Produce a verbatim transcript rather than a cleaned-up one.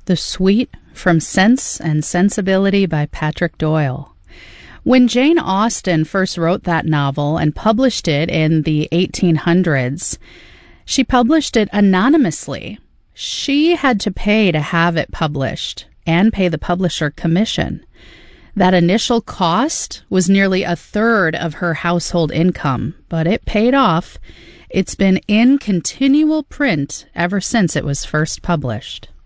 The Suite from Sense and Sensibility by Patrick Doyle. When Jane Austen first wrote that novel and published it in the eighteen hundreds, she published it anonymously. She had to pay to have it published and pay the publisher commission. That initial cost was nearly a third of her household income, but it paid off. It's been in continual print ever since it was first published.